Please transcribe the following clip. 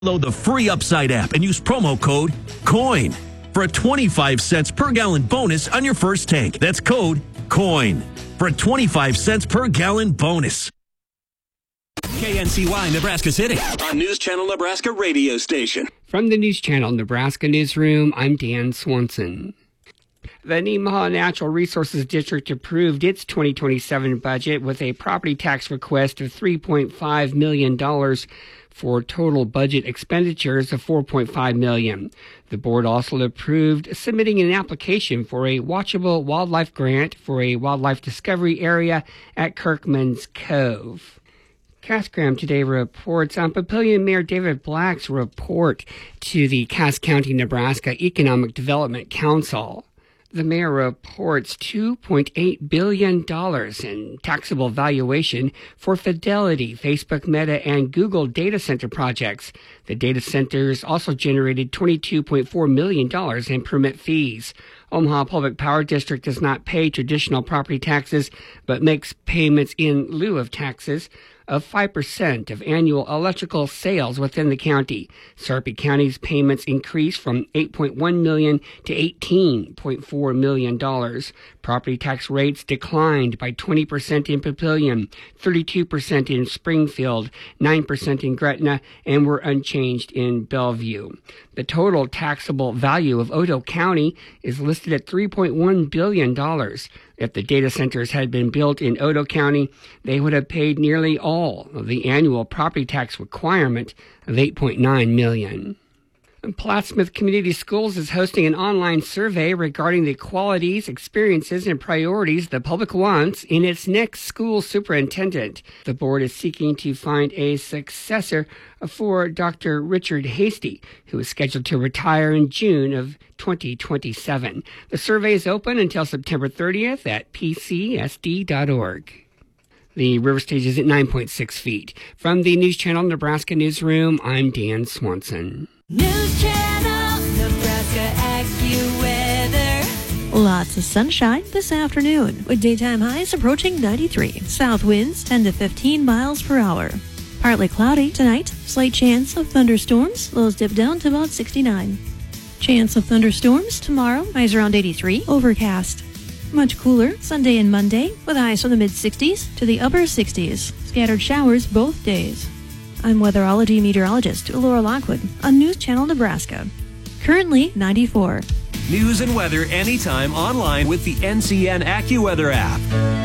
Download the free Upside app and use promo code COIN for a 25 cents per gallon bonus on your first tank. That's code COIN for a 25 cents per gallon bonus. KNCY Nebraska City on News Channel Nebraska radio station. From the News Channel Nebraska newsroom, I'm Dan Swanson. The Nemaha Natural Resources District approved its 2027 budget with a property tax request of $3.5 million for total budget expenditures of $4.5 million. The board also approved submitting an application for a watchable wildlife grant for a wildlife discovery area at Kirkman's Cove. Cass-Graham Today reports on Papillion Mayor David Black's report to the Cass County, Nebraska Economic Development Council. The mayor reports $2.8 billion in taxable valuation for Fidelity, Facebook, Meta, and Google data center projects. The data centers also generated $22.4 million in permit fees. Omaha Public Power District does not pay traditional property taxes, but makes payments in lieu of taxes of 5% of annual electrical sales within the county. Sarpy County's payments increased from $8.1 million to $18.4 million. Property tax rates declined by 20% in Papillion, 32% in Springfield, 9% in Gretna, and were unchanged in Bellevue. The total taxable value of Otoe County is listed at $3.1 billion. If the data centers had been built in Otoe County, they would have paid nearly all of the annual property tax requirement of $8.9 million. Plattsmouth Community Schools is hosting an online survey regarding the qualities, experiences, and priorities the public wants in its next school superintendent. The board is seeking to find a successor for Dr. Richard Hasty, who is scheduled to retire in June of 2027. The survey is open until September 30th at pcsd.org. The river stage is at 9.6 feet. From the News Channel Nebraska newsroom, I'm Dan Swanson. News Channel Nebraska AccuWeather. Lots of sunshine this afternoon, with daytime highs approaching 93. South winds 10 to 15 miles per hour. Partly cloudy tonight. Slight chance of thunderstorms. Lows dip down to about 69. Chance of thunderstorms tomorrow. Highs around 83. Overcast. Much cooler Sunday and Monday, with highs from the mid-60s to the upper 60s. Scattered showers both days. I'm weatherology meteorologist Laura Lockwood on News Channel Nebraska. Currently 94. News and weather anytime online with the NCN AccuWeather app.